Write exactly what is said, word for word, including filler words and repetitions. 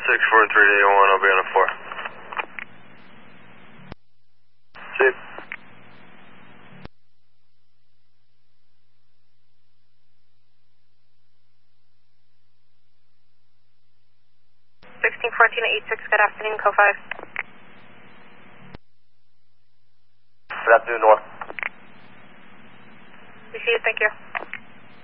six four three eight one, I'll be on a four. See. sixteen fourteen eight six, good afternoon, code five. Good afternoon, North. We see you, thank you.